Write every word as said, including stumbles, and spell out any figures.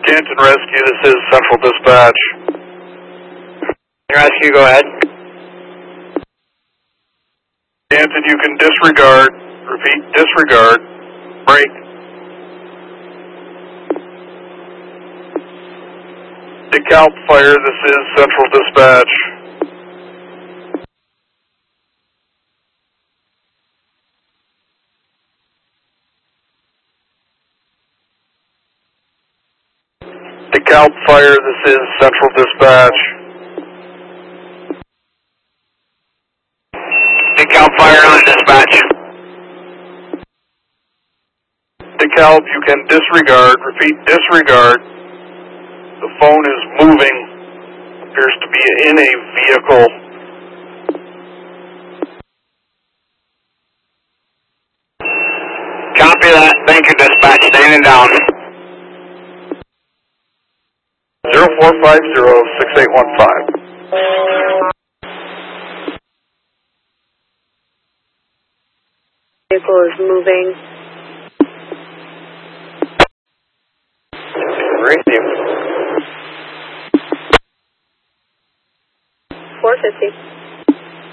Canton Rescue, this is Central Dispatch. Rescue, go ahead. Canton, you can disregard, repeat, disregard, break. DeKalb Fire, this is Central Dispatch. DeKalb Fire, this is Central Dispatch. DeKalb Fire on dispatch. DeKalb, you can disregard, repeat, disregard. The phone is moving, appears to be in a vehicle. Copy that. Thank you, dispatch. Standing down. zero four five zero, six eight one five. Vehicle is moving. Rescue. four fifty.